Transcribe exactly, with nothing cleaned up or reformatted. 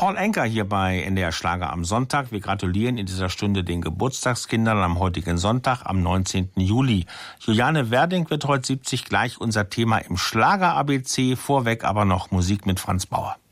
Paul Anka hier bei N D R Schlager am Sonntag. Wir gratulieren in dieser Stunde den Geburtstagskindern am heutigen Sonntag, am neunzehnten Juli. Juliane Werding wird heute siebzig, gleich unser Thema im Schlager-A B C. Vorweg aber noch Musik mit Franz Bauer.